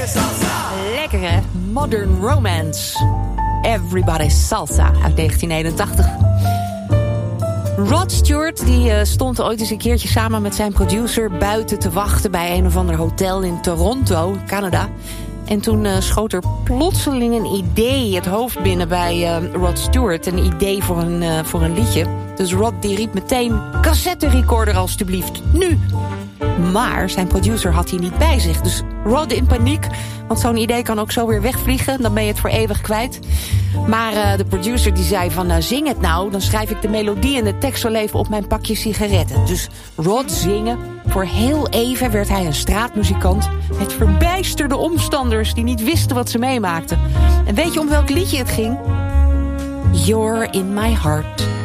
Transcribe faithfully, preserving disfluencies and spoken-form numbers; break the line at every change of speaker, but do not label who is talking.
Lekkere Modern Romance. Everybody's Salsa uit negentien eenentachtig. Rod Stewart die, uh, stond ooit eens een keertje samen met zijn producer buiten te wachten bij een of ander hotel in Toronto, Canada. En toen uh, schoot er plotseling een idee het hoofd binnen bij uh, Rod Stewart. Een idee voor een, uh, voor een liedje. Dus Rod die riep meteen, cassetterecorder alstublieft, nu! Maar zijn producer had hij niet bij zich. Dus Rod in paniek, want zo'n idee kan ook zo weer wegvliegen. Dan ben je het voor eeuwig kwijt. Maar uh, de producer die zei van, uh, zing het nou. Dan schrijf ik de melodie en de tekst wel even op mijn pakje sigaretten. Dus Rod zingen. Voor heel even werd hij een straatmuzikant. Het verbijsterde omstanders die niet wisten wat ze meemaakten. En weet je om welk liedje het ging? You're in my heart.